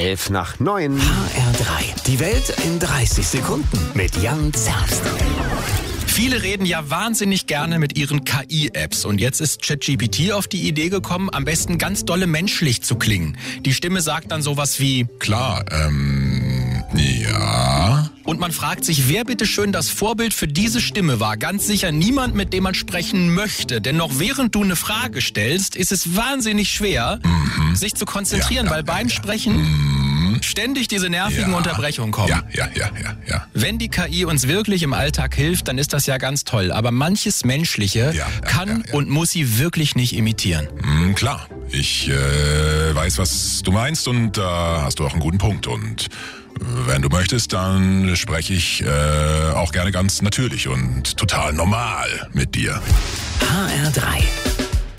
8:11. HR3. Die Welt in 30 Sekunden mit Jan Zerbst. Viele reden ja wahnsinnig gerne mit ihren KI-Apps und jetzt ist ChatGPT auf die Idee gekommen, am besten ganz dolle menschlich zu klingen. Die Stimme sagt dann sowas wie Klar, ja. Und man fragt sich, wer bitteschön das Vorbild für diese Stimme war. Ganz sicher niemand, mit dem man sprechen möchte. Denn noch während du eine Frage stellst, ist es wahnsinnig schwer, sich zu konzentrieren, weil beim Sprechen ständig diese nervigen Unterbrechungen kommen. Ja. Wenn die KI uns wirklich im Alltag hilft, dann ist das ja ganz toll. Aber manches Menschliche kann und muss sie wirklich nicht imitieren. Klar, ich weiß, was du meinst und da hast du auch einen guten Punkt. Und wenn du möchtest, dann spreche ich auch gerne ganz natürlich und total normal mit dir. HR3.